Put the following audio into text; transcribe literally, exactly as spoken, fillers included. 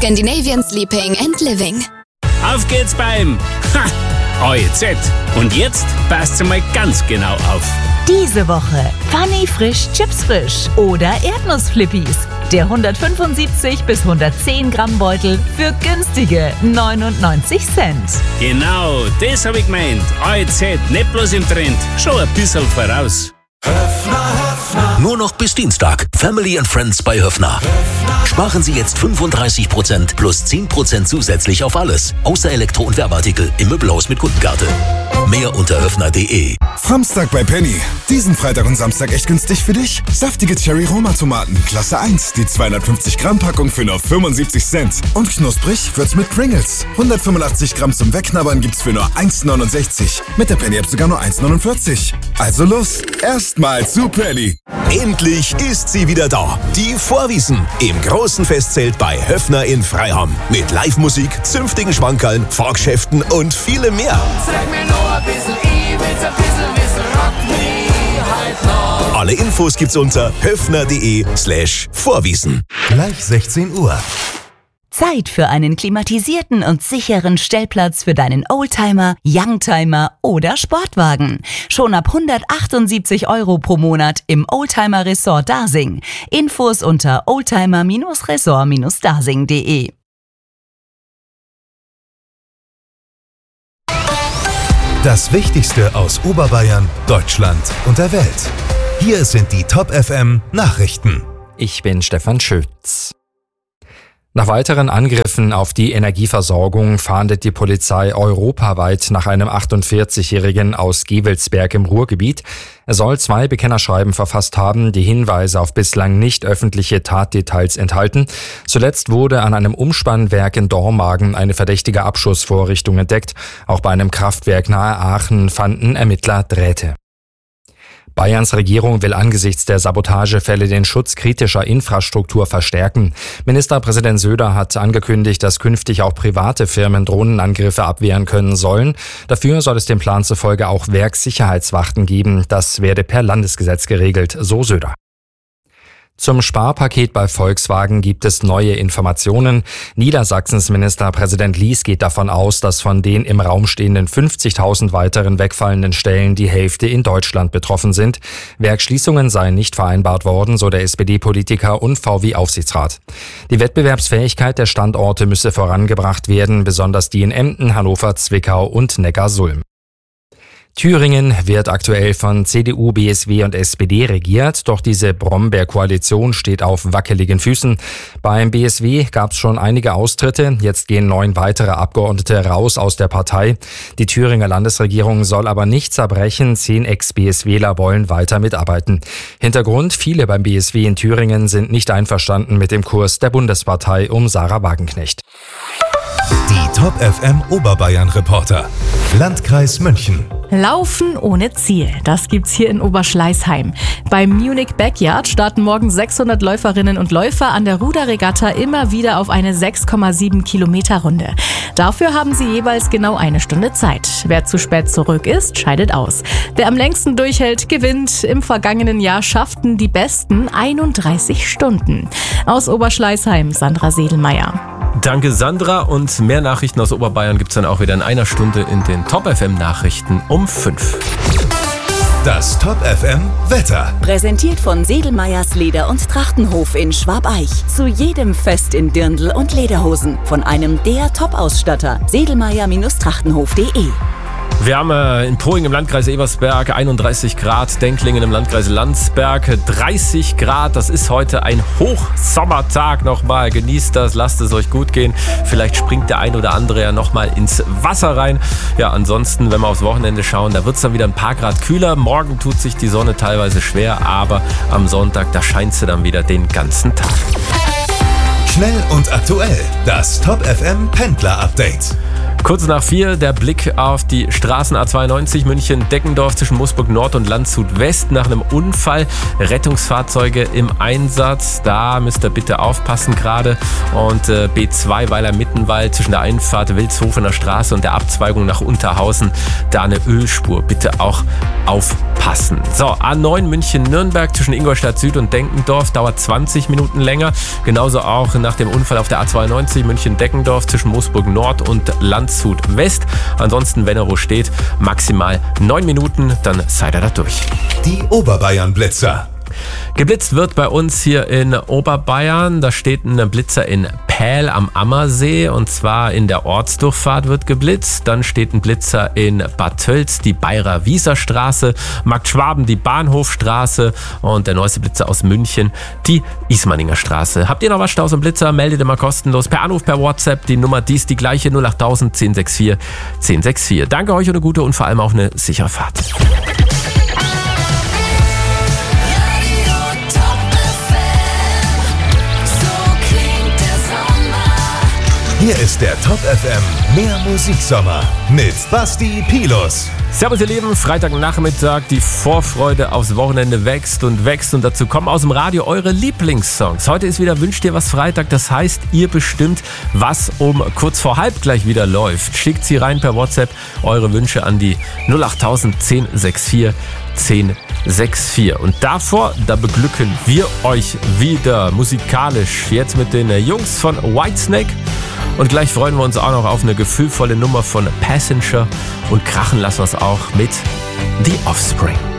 Scandinavian Sleeping and Living. Auf geht's beim A E Z. Und jetzt passt mal ganz genau auf. Diese Woche Funny Frisch Chips Frisch oder Erdnussflippis. Der hundertfünfundsiebzig bis hundertzehn Gramm Beutel für günstige neunundneunzig Cent. Genau, das hab ich gemeint. A E Z, nicht bloß im Trend, schon ein bisschen voraus. Höfner, Höfner. Nur noch bis Dienstag. Family and Friends bei Höfner. Höfner. Sparen Sie jetzt fünfunddreißig Prozent plus zehn Prozent zusätzlich auf alles. Außer Elektro- und Werbeartikel im Möbelhaus mit Kundenkarte. Mehr unter höfner punkt de. Samstag bei Penny. Diesen Freitag und Samstag echt günstig für dich? Saftige Cherry-Roma-Tomaten, Klasse eins. Die zweihundertfünfzig Gramm Packung für nur fünfundsiebzig Cent. Und knusprig wird's mit Pringles. hundertfünfundachtzig Gramm zum Wegknabbern gibt's für nur eins neunundsechzig. Mit der Penny-App sogar nur eins neunundvierzig. Also los, erstmal zu Penny. Endlich ist sie wieder da. Die Vorwiesen im großen Festzelt bei Höfner in Freiham. Mit Live-Musik, zünftigen Schmankerln, Fahrgeschäften und vielem mehr. Sag mir noch ein bisschen, ich will's ein bisschen wissen, rock me halt noch. Alle Infos gibt's unter höfner punkt de slash Vorwiesen. Gleich sechzehn Uhr. Zeit für einen klimatisierten und sicheren Stellplatz für deinen Oldtimer, Youngtimer oder Sportwagen. Schon ab hundertachtundsiebzig Euro pro Monat im Oldtimer Resort Dasing. Infos unter oldtimer Resort Dasing punkt de. Das Wichtigste aus Oberbayern, Deutschland und der Welt. Hier sind die Top F M Nachrichten. Ich bin Stefan Schütz. Nach weiteren Angriffen auf die Energieversorgung fahndet die Polizei europaweit nach einem achtundvierzigjährigen aus Gevelsberg im Ruhrgebiet. Er soll zwei Bekennerschreiben verfasst haben, die Hinweise auf bislang nicht öffentliche Tatdetails enthalten. Zuletzt wurde an einem Umspannwerk in Dormagen eine verdächtige Abschussvorrichtung entdeckt. Auch bei einem Kraftwerk nahe Aachen fanden Ermittler Drähte. Bayerns Regierung will angesichts der Sabotagefälle den Schutz kritischer Infrastruktur verstärken. Ministerpräsident Söder hat angekündigt, dass künftig auch private Firmen Drohnenangriffe abwehren können sollen. Dafür soll es dem Plan zufolge auch Werkssicherheitswachten geben. Das werde per Landesgesetz geregelt, so Söder. Zum Sparpaket bei Volkswagen gibt es neue Informationen. Niedersachsens Ministerpräsident Lies geht davon aus, dass von den im Raum stehenden fünfzigtausend weiteren wegfallenden Stellen die Hälfte in Deutschland betroffen sind. Werksschließungen seien nicht vereinbart worden, so der S P D-Politiker und V W-Aufsichtsrat. Die Wettbewerbsfähigkeit der Standorte müsse vorangebracht werden, besonders die in Emden, Hannover, Zwickau und Neckarsulm. Thüringen wird aktuell von C D U, B S W und S P D regiert, doch diese Brombeer-Koalition steht auf wackeligen Füßen. Beim B S W gab es schon einige Austritte, jetzt gehen neun weitere Abgeordnete raus aus der Partei. Die Thüringer Landesregierung soll aber nicht zerbrechen, zehn Ex-B S Wler wollen weiter mitarbeiten. Hintergrund: Viele beim B S W in Thüringen sind nicht einverstanden mit dem Kurs der Bundespartei um Sarah Wagenknecht. Die Top F M Oberbayern Reporter. Landkreis München. Laufen ohne Ziel. Das gibt's hier in Oberschleißheim. Beim Munich Backyard starten morgen sechshundert Läuferinnen und Läufer an der Ruderregatta immer wieder auf eine sechs Komma sieben Kilometer Runde. Dafür haben sie jeweils genau eine Stunde Zeit. Wer zu spät zurück ist, scheidet aus. Wer am längsten durchhält, gewinnt. Im vergangenen Jahr schafften die Besten einunddreißig Stunden. Aus Oberschleißheim, Sandra Sedelmeier. Danke Sandra, und mehr Nachrichten aus Oberbayern gibt's dann auch wieder in einer Stunde in den Top F M Nachrichten um fünf. Das Top F M Wetter. Präsentiert von Sedelmeyers Leder- und Trachtenhof in Schwabeich. Zu jedem Fest in Dirndl und Lederhosen. Von einem der Top-Ausstatter. Sedelmeyer Trachtenhof punkt de. Wir haben äh, in Poing im Landkreis Ebersberg einunddreißig Grad, Denklingen im Landkreis Landsberg dreißig Grad. Das ist heute ein Hochsommertag nochmal. Genießt das, lasst es euch gut gehen. Vielleicht springt der ein oder andere ja nochmal ins Wasser rein. Ja, ansonsten, wenn wir aufs Wochenende schauen, da wird es dann wieder ein paar Grad kühler. Morgen tut sich die Sonne teilweise schwer, aber am Sonntag, da scheint sie dann wieder den ganzen Tag. Schnell und aktuell. Das Top F M Pendler Update. Kurz nach vier der Blick auf die Straßen A zweiundneunzig München-Deckendorf zwischen Moosburg Nord und Landshut West nach einem Unfall. Rettungsfahrzeuge im Einsatz. Da müsst ihr bitte aufpassen gerade. Und äh, B zwei Weiler-Mittenwald zwischen der Einfahrt Wilshofener Straße und der Abzweigung nach Unterhausen. Da eine Ölspur. Bitte auch aufpassen. passen. So, A neun München-Nürnberg zwischen Ingolstadt Süd und Denkendorf dauert zwanzig Minuten länger. Genauso auch nach dem Unfall auf der A zweiundneunzig München-Deckendorf zwischen Moosburg Nord und Landshut West. Ansonsten, wenn er wo steht, maximal neun Minuten, dann seid ihr da durch. Die Oberbayern-Blitzer. Geblitzt wird bei uns hier in Oberbayern. Da steht ein Blitzer in Pähl am Ammersee und zwar in der Ortsdurchfahrt wird geblitzt. Dann steht ein Blitzer in Bad Tölz, die Bayerer Wieserstraße, Markt Schwaben, die Bahnhofstraße und der neueste Blitzer aus München, die Ismaninger Straße. Habt ihr noch was Staus und Blitzer? Meldet immer kostenlos per Anruf, per WhatsApp. Die Nummer, die ist die gleiche, null acht null null eins null sechs vier eins null sechs vier. Danke euch und eine gute und vor allem auch eine sichere Fahrt. Hier ist der Top F M Mehr Musiksommer mit Basti Pilus. Servus ihr Lieben, Freitagnachmittag, die Vorfreude aufs Wochenende wächst und wächst und dazu kommen aus dem Radio eure Lieblingssongs. Heute ist wieder Wünsch dir was Freitag, das heißt, ihr bestimmt, was um kurz vor halb gleich wieder läuft. Schickt sie rein per WhatsApp, eure Wünsche an die null acht null null eins null sechs vier eins null sechs vier. Und davor, da beglücken wir euch wieder musikalisch, jetzt mit den Jungs von Whitesnake. Und gleich freuen wir uns auch noch auf eine gefühlvolle Nummer von Passenger und krachen lassen wir es auch mit The Offspring.